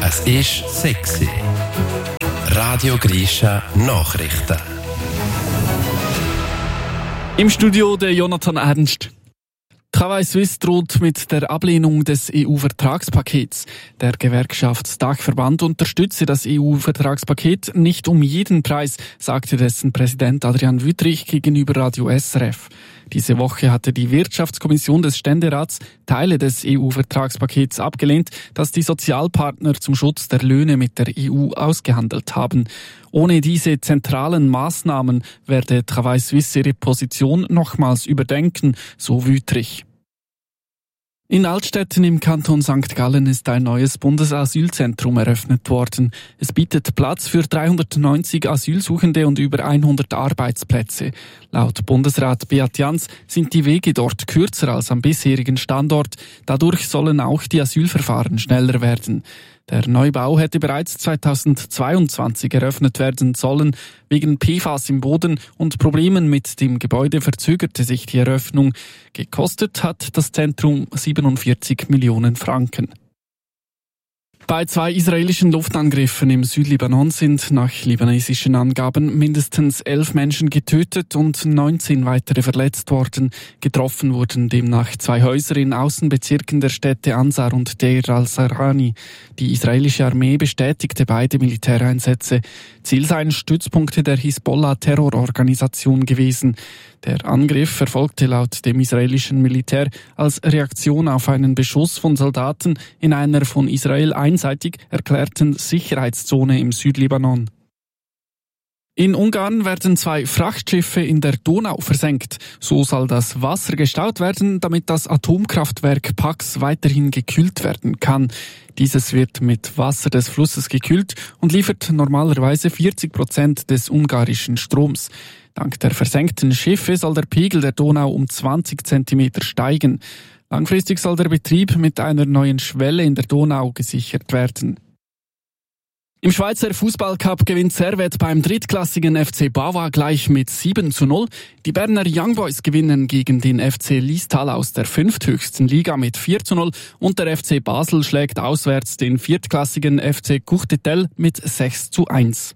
Es ist sexy. Radio Grisha Nachrichten. Im Studio der Jonathan Ernst. Travail Suisse droht mit der Ablehnung des EU-Vertragspakets. Der Gewerkschaftsdachverband unterstütze das EU-Vertragspaket nicht um jeden Preis, sagte dessen Präsident Adrian Wüttrich gegenüber Radio SRF. Diese Woche hatte die Wirtschaftskommission des Ständerats Teile des EU-Vertragspakets abgelehnt, das die Sozialpartner zum Schutz der Löhne mit der EU ausgehandelt haben. Ohne diese zentralen Maßnahmen werde Travail Suisse ihre Position nochmals überdenken, so Wüttrich. In Altstätten im Kanton St. Gallen ist ein neues Bundesasylzentrum eröffnet worden. Es bietet Platz für 390 Asylsuchende und über 100 Arbeitsplätze. Laut Bundesrat Beat Jans sind die Wege dort kürzer als am bisherigen Standort. Dadurch sollen auch die Asylverfahren schneller werden. Der Neubau hätte bereits 2022 eröffnet werden sollen. Wegen PFAS im Boden und Problemen mit dem Gebäude verzögerte sich die Eröffnung. Gekostet hat das Zentrum 47 Millionen Franken. Bei 2 israelischen Luftangriffen im Südlibanon sind nach libanesischen Angaben mindestens 11 Menschen getötet und 19 weitere verletzt worden. Getroffen wurden demnach 2 Häuser in Außenbezirken der Städte Ansar und Deir al-Sarani. Die israelische Armee bestätigte beide Militäreinsätze. Ziel seien Stützpunkte der Hisbollah-Terrororganisation gewesen. Der Angriff erfolgte laut dem israelischen Militär als Reaktion auf einen Beschuss von Soldaten in einer von Israel einseitig erklärten Sicherheitszone im Südlibanon. In Ungarn werden 2 Frachtschiffe in der Donau versenkt. So soll das Wasser gestaut werden, damit das Atomkraftwerk Paks weiterhin gekühlt werden kann. Dieses wird mit Wasser des Flusses gekühlt und liefert normalerweise 40% des ungarischen Stroms. Dank der versenkten Schiffe soll der Pegel der Donau um 20 Zentimeter steigen. Langfristig soll der Betrieb mit einer neuen Schwelle in der Donau gesichert werden. Im Schweizer Fußballcup gewinnt Servette beim drittklassigen FC Bava gleich mit 7:0. Die Berner Young Boys gewinnen gegen den FC Liestal aus der 5. höchsten Liga mit 4:0 und der FC Basel schlägt auswärts den viertklassigen FC Courtetel mit 6:1.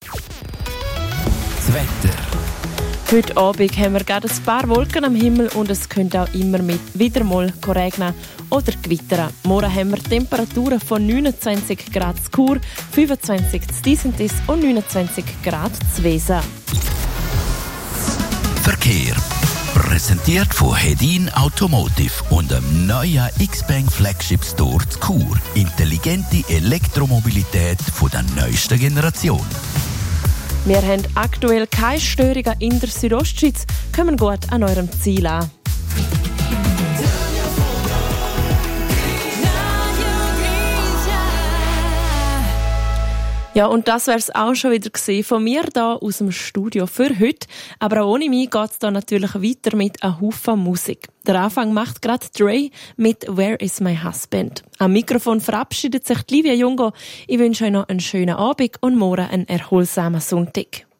Das Wetter. Heute Abend haben wir gerade ein paar Wolken am Himmel und es könnte auch immer wieder mal regnen oder gewittern. Morgen haben wir Temperaturen von 29 Grad zu Chur, 25 zu Disentis und 29 Grad zu Weser. Verkehr. Präsentiert von Hedin Automotive und dem neuen X-Bank Flagship Store zu Chur. Intelligente Elektromobilität von der neuesten Generation. Wir haben aktuell keine Störungen in der Südostschweiz, kommen gut an eurem Ziel an. Ja, und das wär's auch schon wieder gesehen von mir da aus dem Studio für heute. Aber auch ohne mich geht's da natürlich weiter mit einem Haufen Musik. Der Anfang macht gerade Dre mit Where is my husband? Am Mikrofon verabschiedet sich Livia Jungo. Ich wünsche euch noch einen schönen Abend und morgen einen erholsamen Sonntag.